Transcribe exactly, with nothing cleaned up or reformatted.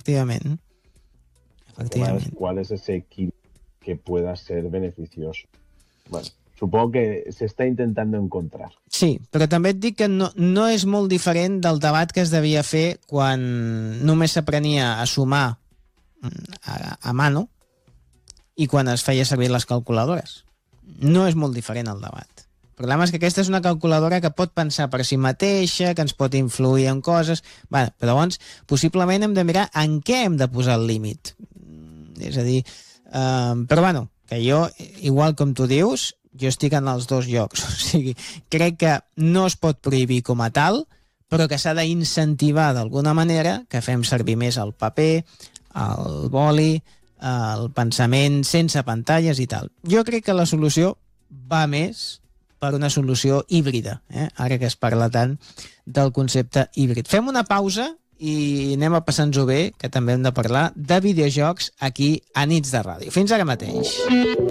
efectivament. Efectivament. ¿Cuál es ese equilibrio que pueda ser beneficioso? Bueno, supongo que se está intentando encontrar. Sí, però també et dic que no, no és molt diferent del debat que es devia fer quan només s'aprenia a sumar a, a mano i quan es feia servir les calculadores. No és molt diferent el debat. El problema és que aquesta és una calculadora que pot pensar per si mateixa, que ens pot influir en coses... Bé, però llavors, possiblement hem de mirar en què hem de posar el límit. És a dir... Eh, però bueno, que jo, igual com tu dius, jo estic en els dos llocs. O sigui, crec que no es pot prohibir com a tal, però que s'ha d'incentivar d'alguna manera que fem servir més el paper, el boli, el pensament sense pantalles i tal. Jo crec que la solució va més per una solució híbrida, eh? Ara que es parla tant del concepte híbrid. Fem una pausa i anem a passar-nos-ho bé, que també hem de parlar de videojocs aquí a Nits de Ràdio. Fins ara mateix.